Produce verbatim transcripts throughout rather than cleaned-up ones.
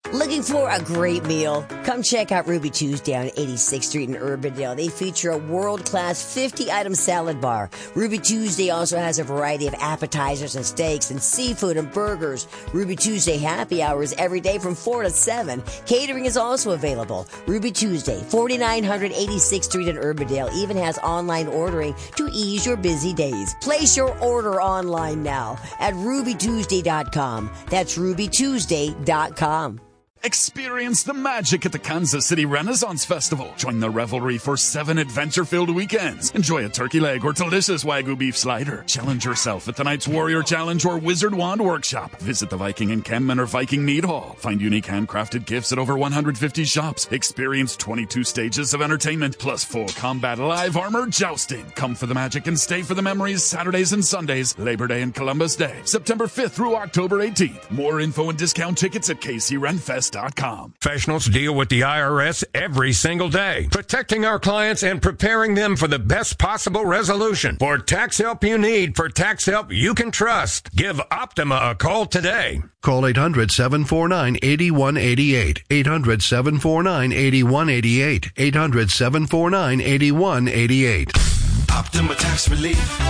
Looking for a great meal? Come check out Ruby Tuesday on eighty-sixth Street in Urbandale. They feature a world-class fifty-item salad bar. Ruby Tuesday also has a variety of appetizers and steaks and seafood and burgers. Ruby Tuesday happy hours every day from four to seven. Catering is also available. Ruby Tuesday, forty-nine hundred eighty-sixth Street in Urbandale, even has online ordering to ease your busy days. Place your order online now at ruby tuesday dot com. That's ruby tuesday dot com. Experience the magic at the Kansas City Renaissance Festival. Join the revelry for seven adventure-filled weekends. Enjoy a turkey leg or delicious Wagyu beef slider. Challenge yourself at tonight's Warrior Challenge or Wizard Wand Workshop. Visit the Viking Encampment or Viking Mead Hall. Find unique handcrafted gifts at over one hundred fifty shops. Experience twenty-two stages of entertainment, plus full combat live armor jousting. Come for the magic and stay for the memories Saturdays and Sundays, Labor Day and Columbus Day, September fifth through October eighteenth. More info and discount tickets at k c ren fest dot com. Professionals deal with the I R S every single day, protecting our clients and preparing them for the best possible resolution. For tax help you need, for tax help you can trust, give Optima a call today. Call eight hundred, seven four nine, eight one eight eight. eight hundred, seven four nine, eight one eight eight. eight hundred, seven four nine, eight one eight eight. Optima Tax Relief.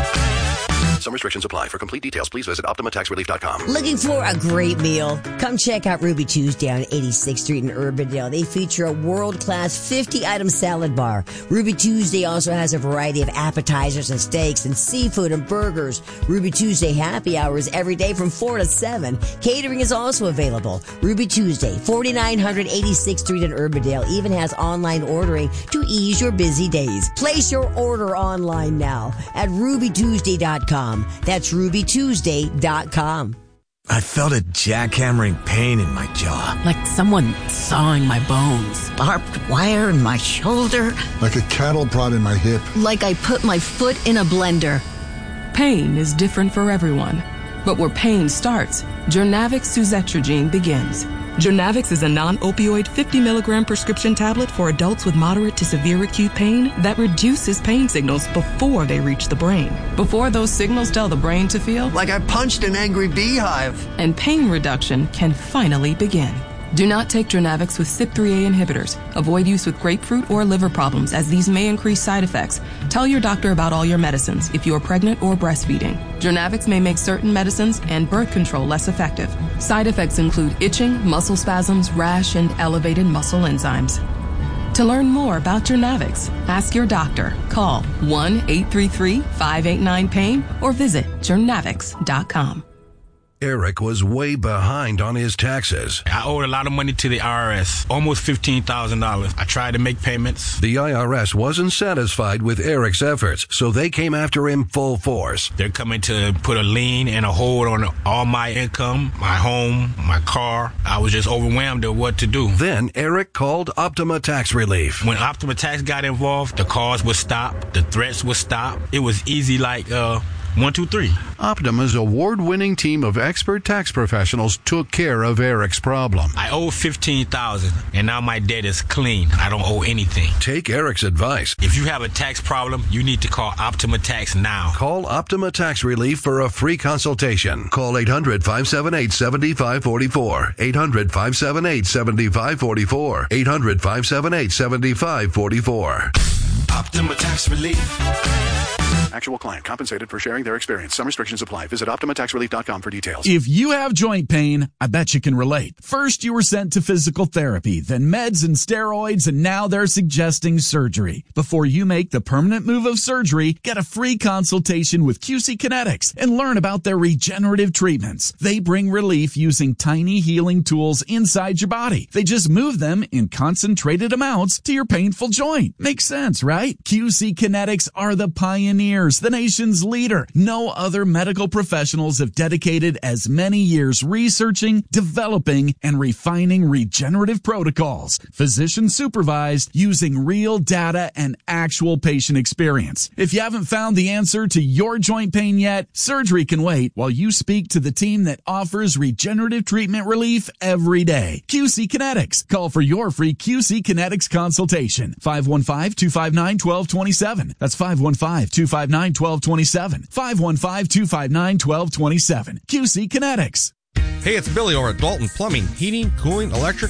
Some restrictions apply. For complete details, please visit optima tax relief dot com. Looking for a great meal? Come check out Ruby Tuesday on eighty-sixth Street in Urbandale. They feature a world-class fifty-item salad bar. Ruby Tuesday also has a variety of appetizers and steaks and seafood and burgers. Ruby Tuesday happy hours every day from four to seven. Catering is also available. Ruby Tuesday, forty-nine hundred eighty-sixth Street in Urbandale, even has online ordering to ease your busy days. Place your order online now at ruby tuesday dot com. That's ruby tuesday dot com. I felt a jackhammering pain in my jaw. Like someone sawing my bones. Barbed wire in my shoulder. Like a cattle prod in my hip. Like I put my foot in a blender. Pain is different for everyone. But where pain starts, Journavx Suzetrigine begins. Journavx is a non-opioid fifty milligram prescription tablet for adults with moderate to severe acute pain that reduces pain signals before they reach the brain. Before those signals tell the brain to feel like I punched an angry beehive. And pain reduction can finally begin. Do not take Journavx with C Y P three A inhibitors. Avoid use with grapefruit or liver problems, as these may increase side effects. Tell your doctor about all your medicines if you are pregnant or breastfeeding. Journavx may make certain medicines and birth control less effective. Side effects include itching, muscle spasms, rash, and elevated muscle enzymes. To learn more about Journavx, ask your doctor. Call one eight three three, five eight nine, pain or visit journavx dot com. Eric was way behind on his taxes. I owed a lot of money to the I R S, almost fifteen thousand dollars. I tried to make payments. The I R S wasn't satisfied with Eric's efforts, so they came after him full force. They're coming to put a lien and a hold on all my income, my home, my car. I was just overwhelmed at what to do. Then Eric called Optima Tax Relief. When Optima Tax got involved, the calls would stop, the threats would stop. It was easy like, uh... One, two, three. Optima's award-winning team of expert tax professionals took care of Eric's problem. I owe fifteen thousand dollars, and now my debt is clean. I don't owe anything. Take Eric's advice. If you have a tax problem, you need to call Optima Tax now. Call Optima Tax Relief for a free consultation. Call eight hundred, five seven eight, seven five four four. eight hundred, five seven eight, seven five four four. eight hundred, five seven eight, seven five four four. Optima Tax Relief. Actual client compensated for sharing their experience. Some restrictions apply. Visit optima tax relief dot com for details. If you have joint pain, I bet you can relate. First, you were sent to physical therapy, then meds and steroids, and now they're suggesting surgery. Before you make the permanent move of surgery, get a free consultation with Q C Kinetics and learn about their regenerative treatments. They bring relief using tiny healing tools inside your body. They just move them in concentrated amounts to your painful joint. Makes sense, right? Q C Kinetics are the pioneers, the nation's leader. No other medical professionals have dedicated as many years researching, developing, and refining regenerative protocols, physician supervised, using real data and actual patient experience. If you haven't found the answer to your joint pain yet, surgery can wait while you speak to the team that offers regenerative treatment relief every day. Q C Kinetics. Call for your free Q C Kinetics consultation. five one five, two five nine, one two two seven. That's five one five, two five nine, one two two seven. five one five, two five nine, one two two seven. Q C Kinetics. Hey, it's Billy over at Dalton Plumbing, Heating, Cooling, Electric,